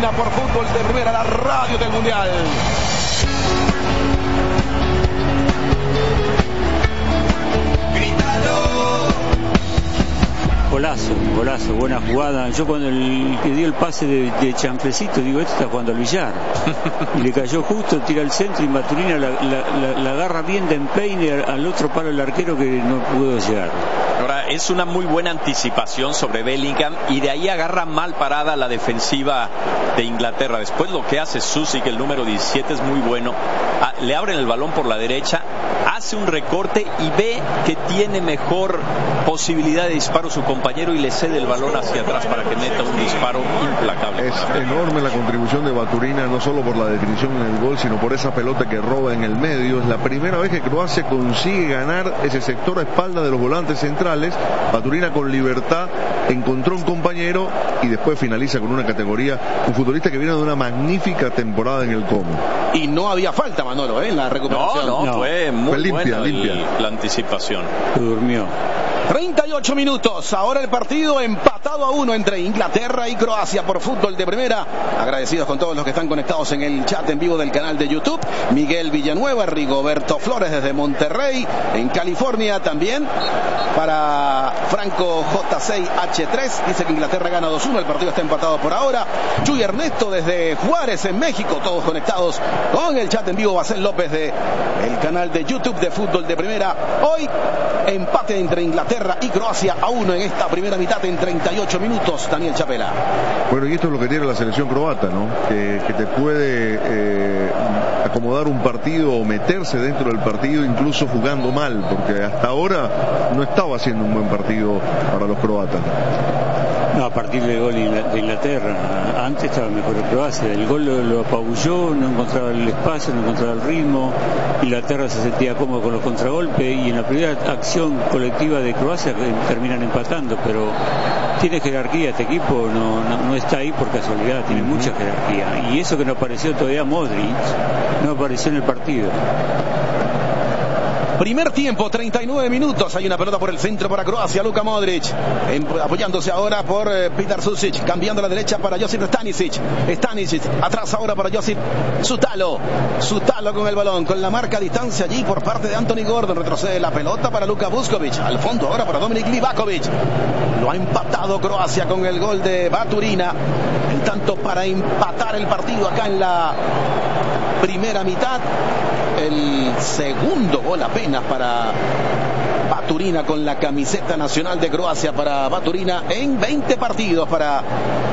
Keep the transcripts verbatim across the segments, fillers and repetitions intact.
Baturina por Fútbol de Primera, la radio del Mundial. Golazo, golazo, buena jugada. Yo cuando el que dio el pase de, de Chanflecito, digo, este está jugando al billar. Y le cayó justo, tira al centro y Baturina la, la, la, la agarra bien de empeine al, al otro palo del arquero que no pudo llegar. Ahora, es una muy buena anticipación sobre Bellingham y de ahí agarra mal parada la defensiva de Inglaterra. Después lo que hace Susi, que el número diecisiete es muy bueno, ah, le abren el balón por la derecha, hace un recorte y ve que tiene mejor posibilidad de disparo su compañero y le cede el balón hacia atrás para que meta un disparo implacable. Es enorme la contribución de Baturina, no solo por la definición en el gol, sino por esa pelota que roba en el medio. Es la primera vez que Croacia consigue ganar ese sector a espalda de los volantes centrales. Baturina con libertad encontró un compañero y después finaliza con una categoría, un futbolista que viene de una magnífica temporada en el Como. Y no había falta, Manolo, ¿eh? En la recuperación. No, no, no. fue muy fue limpia, buena limpia. El, la anticipación. Se durmió. treinta y ocho minutos, ahora el partido empatado a uno entre Inglaterra y Croacia por Fútbol de Primera. Agradecidos con todos los que están conectados en el chat en vivo del canal de YouTube. Miguel Villanueva, Rigoberto Flores desde Monterrey, en California también. Para Franco J seis H tres, dice que Inglaterra gana dos uno, el partido está empatado por ahora. Chuy Ernesto desde Juárez en México, todos conectados con el chat en vivo. Bacel López de el canal de YouTube de Fútbol de Primera. Hoy empate entre Inglaterra y Croacia a uno en esta primera mitad en treinta y ocho minutos. Daniel Chapela. Bueno, y esto es lo que tiene la selección croata, ¿no? Que, que te puede eh, acomodar un partido o meterse dentro del partido incluso jugando mal, porque hasta ahora no estaba haciendo un buen partido para los croatas. No, a partir del gol de Inglaterra. Antes estaba mejor en Croacia. El gol lo, lo apabulló, no encontraba el espacio, no encontraba el ritmo. Inglaterra se sentía cómodo con los contragolpes y en la primera acción colectiva de Croacia terminan empatando, pero tiene jerarquía este equipo, no, no, no está ahí por casualidad, tiene mucha jerarquía. Y eso que no apareció todavía Modric, no apareció en el partido. Primer tiempo, treinta y nueve minutos. Hay una pelota por el centro para Croacia. Luka Modric en, apoyándose ahora por eh, Petar Susic, cambiando a la derecha para Josip Stanisic. Stanisic atrás ahora para Josip Sutalo. Sutalo con el balón, con la marca a distancia allí por parte de Anthony Gordon. Retrocede la pelota para Luka Vuskovic. Al fondo ahora para Dominik Livakovic. Lo ha empatado Croacia con el gol de Baturina. El tanto para empatar el partido acá en la primera mitad. El segundo gol apenas para Baturina con la camiseta nacional de Croacia, para Baturina en veinte partidos, para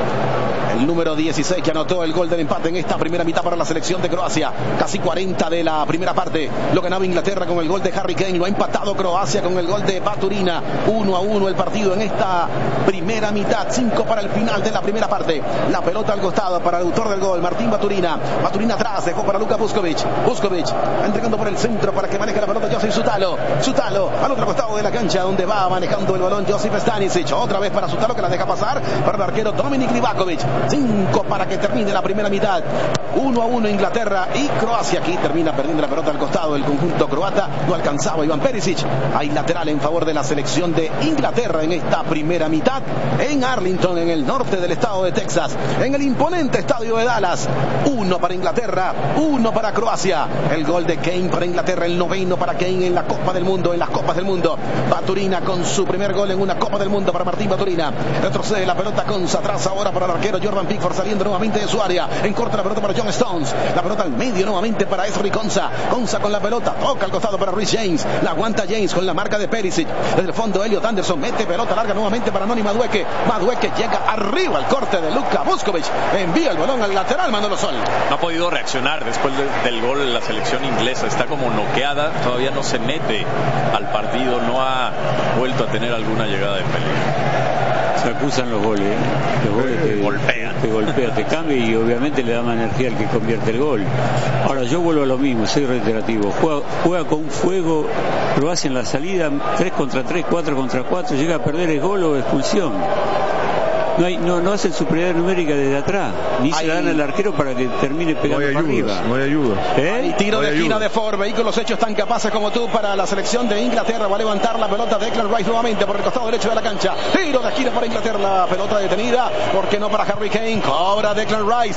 el número dieciséis que anotó el gol del empate en esta primera mitad para la selección de Croacia. Casi cuarenta de la primera parte. Lo ganaba Inglaterra con el gol de Harry Kane. Lo ha empatado Croacia con el gol de Baturina. uno a uno el partido en esta primera mitad. cinco para el final de la primera parte. La pelota al costado para el autor del gol, Martín Baturina. Baturina atrás, dejó para Luka Vuskovic. Vuskovic entregando por el centro para que maneje la pelota Josip Sutalo. Sutalo al otro costado de la cancha donde va manejando el balón Josip Stanisic. Otra vez para Sutalo que la deja pasar para el arquero Dominik Livakovic. cinco para que termine la primera mitad. uno a uno Inglaterra y Croacia. Aquí termina perdiendo la pelota al costado del conjunto croata. No alcanzaba Iván Perisic. Hay lateral en favor de la selección de Inglaterra en esta primera mitad en Arlington, en el norte del estado de Texas, en el imponente estadio de Dallas. Uno para Inglaterra, uno para Croacia. El gol de Kane para Inglaterra, el noveno para Kane en la Copa del Mundo, en las Copas del Mundo. Baturina con su primer gol en una Copa del Mundo para Martín Baturina. Retrocede la pelota con atrás ahora para el arquero Jordan Pickford, saliendo nuevamente de su área. En corta la pelota para John Stones. La pelota al medio nuevamente para Ezri Konsa. Konsa con la pelota, toca al costado para Rhys James. La aguanta James con la marca de Perisic. Desde el fondo Elliot Anderson mete pelota larga nuevamente para Noni Madueke. Madueke llega arriba al corte de Luka Vuskovic. Envía el balón al lateral Manolo Sol. No ha podido reaccionar después de, del gol en la selección inglesa. Está como noqueada. Todavía no se mete al partido. No ha vuelto a tener alguna llegada de peligro. Se acusan los goles, ¿eh? Los goles te golpean, te golpea, te cambia y obviamente le da más energía al que convierte el gol. Ahora yo vuelvo a lo mismo, soy reiterativo. Juega, juega con fuego, Croacia en la salida, tres contra tres, cuatro contra cuatro, llega a perder el gol o expulsión. No, hay, no, no hacen superioridad numérica desde atrás, ni se la dan al arquero para que termine pegando no para ayudas, arriba. No hay ayuda. ¿Eh? Y tiro no de esquina de Ford. Vehículos hechos tan capaces como tú para la selección de Inglaterra. Va a levantar la pelota de Declan Rice nuevamente por el costado derecho de la cancha. Tiro de esquina para Inglaterra. La pelota detenida. ¿Por qué no para Harry Kane? Cobra Declan Rice.